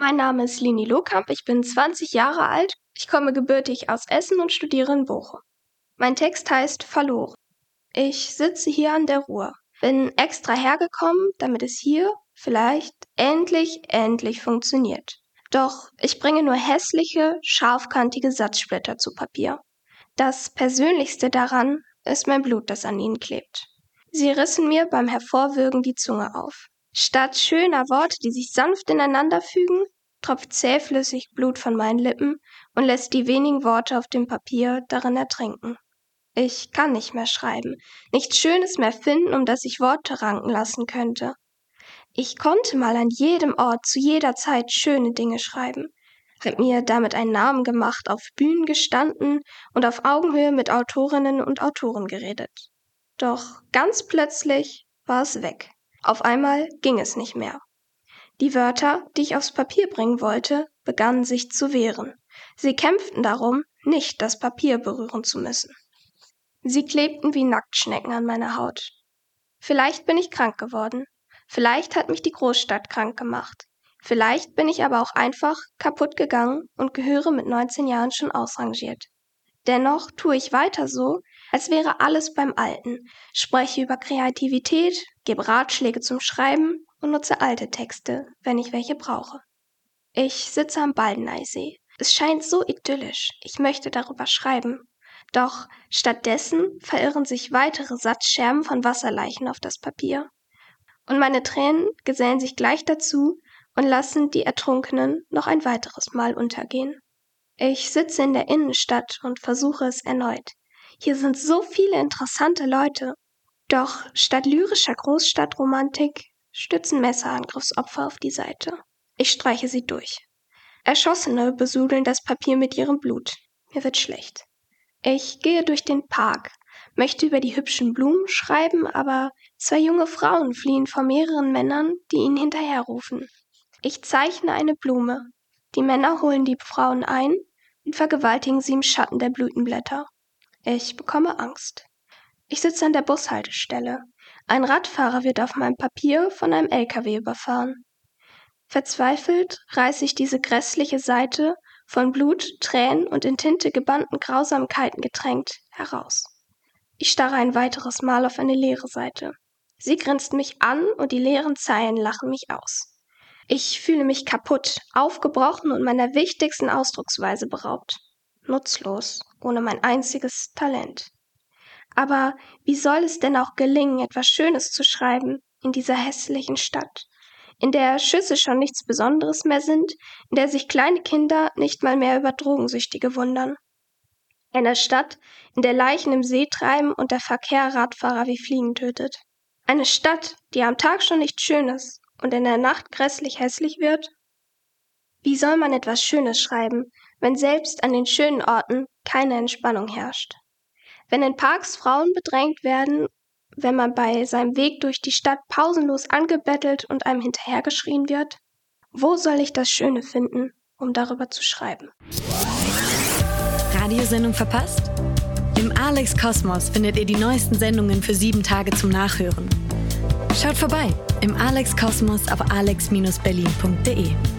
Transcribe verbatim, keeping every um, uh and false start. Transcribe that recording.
Mein Name ist Lini Lohkamp, ich bin zwanzig Jahre alt, ich komme gebürtig aus Essen und studiere in Bochum. Mein Text heißt Verloren. Ich sitze hier an der Ruhr, bin extra hergekommen, damit es hier vielleicht endlich, endlich funktioniert. Doch ich bringe nur hässliche, scharfkantige Satzsplitter zu Papier. Das Persönlichste daran ist mein Blut, das an ihnen klebt. Sie rissen mir beim Hervorwürgen die Zunge auf. Statt schöner Worte, die sich sanft ineinander fügen, tropft zähflüssig Blut von meinen Lippen und lässt die wenigen Worte auf dem Papier darin ertrinken. Ich kann nicht mehr schreiben, nichts Schönes mehr finden, um das ich Worte ranken lassen könnte. Ich konnte mal an jedem Ort zu jeder Zeit schöne Dinge schreiben, hab mir damit einen Namen gemacht, auf Bühnen gestanden und auf Augenhöhe mit Autorinnen und Autoren geredet. Doch ganz plötzlich war es weg. Auf einmal ging es nicht mehr. Die Wörter, die ich aufs Papier bringen wollte, begannen sich zu wehren. Sie kämpften darum, nicht das Papier berühren zu müssen. Sie klebten wie Nacktschnecken an meiner Haut. Vielleicht bin ich krank geworden. Vielleicht hat mich die Großstadt krank gemacht. Vielleicht bin ich aber auch einfach kaputt gegangen und gehöre mit neunzehn Jahren schon ausrangiert. Dennoch tue ich weiter so, als wäre alles beim Alten, spreche über Kreativität, gebe Ratschläge zum Schreiben und nutze alte Texte, wenn ich welche brauche. Ich sitze am Baldeneysee. Es scheint so idyllisch, ich möchte darüber schreiben. Doch stattdessen verirren sich weitere Satzscherben von Wasserleichen auf das Papier. Und meine Tränen gesellen sich gleich dazu und lassen die Ertrunkenen noch ein weiteres Mal untergehen. Ich sitze in der Innenstadt und versuche es erneut. Hier sind so viele interessante Leute. Doch statt lyrischer Großstadtromantik stützen Messerangriffsopfer auf die Seite. Ich streiche sie durch. Erschossene besudeln das Papier mit ihrem Blut. Mir wird schlecht. Ich gehe durch den Park, möchte über die hübschen Blumen schreiben, aber zwei junge Frauen fliehen vor mehreren Männern, die ihnen hinterherrufen. Ich zeichne eine Blume. Die Männer holen die Frauen ein und vergewaltigen sie im Schatten der Blütenblätter. Ich bekomme Angst. Ich sitze an der Bushaltestelle. Ein Radfahrer wird auf meinem Papier von einem L K W überfahren. Verzweifelt reiße ich diese grässliche Seite, von Blut, Tränen und in Tinte gebannten Grausamkeiten getränkt, heraus. Ich starre ein weiteres Mal auf eine leere Seite. Sie grinst mich an und die leeren Zeilen lachen mich aus. Ich fühle mich kaputt, aufgebrochen und meiner wichtigsten Ausdrucksweise beraubt. Nutzlos, ohne mein einziges Talent. Aber wie soll es denn auch gelingen, etwas Schönes zu schreiben in dieser hässlichen Stadt, in der Schüsse schon nichts Besonderes mehr sind, in der sich kleine Kinder nicht mal mehr über Drogensüchtige wundern? Eine Stadt, in der Leichen im See treiben und der Verkehr Radfahrer wie Fliegen tötet. Eine Stadt, die am Tag schon nicht schön ist und in der Nacht grässlich hässlich wird? Wie soll man etwas Schönes schreiben, wenn selbst an den schönen Orten keine Entspannung herrscht? Wenn in Parks Frauen bedrängt werden, wenn man bei seinem Weg durch die Stadt pausenlos angebettelt und einem hinterhergeschrien wird? Wo soll ich das Schöne finden, um darüber zu schreiben? Radiosendung verpasst? Im Alex Kosmos findet ihr die neuesten Sendungen für sieben Tage zum Nachhören. Schaut vorbei im Alex Kosmos auf alex Bindestrich berlin Punkt de.